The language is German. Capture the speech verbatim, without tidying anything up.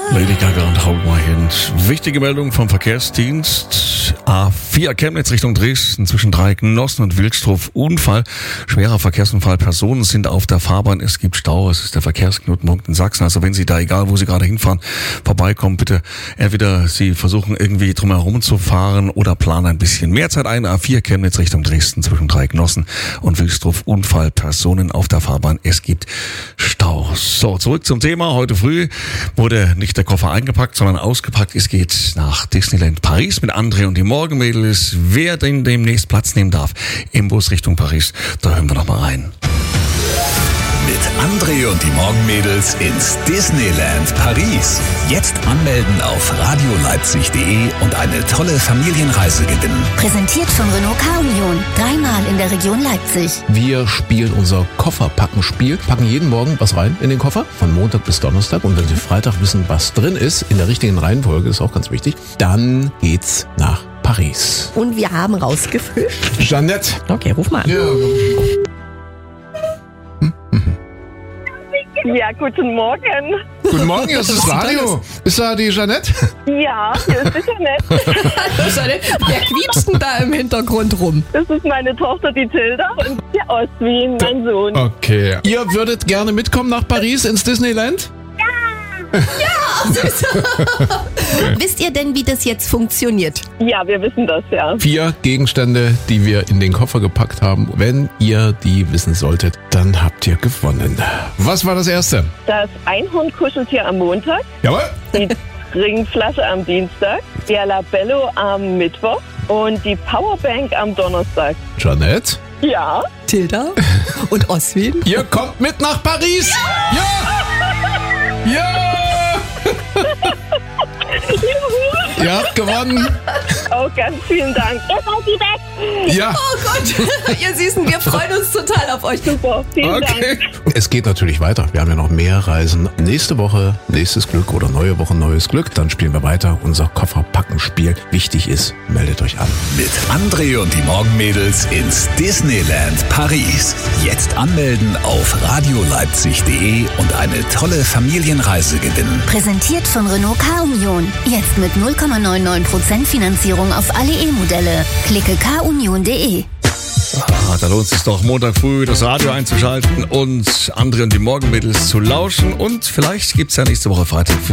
Lady Gaga und Hold My Hand. Wichtige Meldung vom Verkehrsdienst. A vier Chemnitz Richtung Dresden zwischen Dreiecknossen und Wilsdruff. Unfall. Schwerer Verkehrsunfall. Personen sind auf der Fahrbahn. Es gibt Stau. Es ist der Verkehrsknotenpunkt in Sachsen. Also wenn Sie da, egal wo Sie gerade hinfahren, vorbeikommen, bitte entweder Sie versuchen irgendwie drum herum zu fahren oder planen ein bisschen mehr Zeit ein. A vier Chemnitz Richtung Dresden zwischen Dreiecknossen und Wilsdruff. Unfall. Personen auf der Fahrbahn. Es gibt Stau. So, zurück zum Thema. Heute früh wurde nicht der Koffer eingepackt, sondern ausgepackt. Es geht nach Disneyland Paris mit André und die Morgenmädels. Wer denn demnächst Platz nehmen darf im Bus Richtung Paris, da hören wir noch mal rein. Mit André und die Morgenmädels ins Disneyland Paris. Jetzt anmelden auf radioleipzig punkt de und eine tolle Familienreise gewinnen. Präsentiert von Renault Car-Union. Dreimal in der Region Leipzig. Wir spielen unser Kofferpacken-Spiel, packen jeden Morgen was rein in den Koffer, von Montag bis Donnerstag. Und wenn Sie Freitag wissen, was drin ist, in der richtigen Reihenfolge, ist auch ganz wichtig, dann geht's nach Paris. Und wir haben rausgefischt. Jeanette. Okay, ruf mal an. Ja. Ja, guten Morgen. Guten Morgen, hier ist das Radio. Ist da die Jeanette? Ja, hier ist sicher nett. Wer quietscht denn da im Hintergrund rum? Das ist meine Tochter, die Tilda, und der Ostwin, mein Sohn. Okay. Ihr würdet gerne mitkommen nach Paris ins Disneyland? Wisst ihr denn, wie das jetzt funktioniert? Ja, wir wissen das, ja. Vier Gegenstände, die wir in den Koffer gepackt haben. Wenn ihr die wissen solltet, dann habt ihr gewonnen. Was war das erste? Das Einhornkuscheltier am Montag, Jawohl. die Trinkflasche am Dienstag, der Labello am Mittwoch und die Powerbank am Donnerstag. Jeanette? Ja. Tilda und Oswin? Ihr kommt mit nach Paris! Ja! Ja! Juhu. Ihr habt gewonnen! Oh, ganz vielen Dank. Ihr seid die Besten. Ja! Oh Gott, ihr Süßen, wir freuen uns total auf euch. Super, vielen Okay. Dank. Es geht natürlich weiter. Wir haben ja noch mehr Reisen. Nächste Woche nächstes Glück oder neue Woche neues Glück. Dann spielen wir weiter unser Kofferpackenspiel. Wichtig ist, meldet euch an. Mit André und die Morgenmädels ins Disneyland Paris. Jetzt anmelden auf radioleipzig punkt de und eine tolle Familienreise gewinnen. Präsentiert von Renault Car-Union. Jetzt mit null Komma neunundneunzig Prozent Finanzierung auf alle E-Modelle. Klicke car union punkt de. Ah, da lohnt es sich doch, Montag früh das Radio einzuschalten und André und die Morgenmädels zu lauschen. Und vielleicht gibt's ja nächste Woche Freitag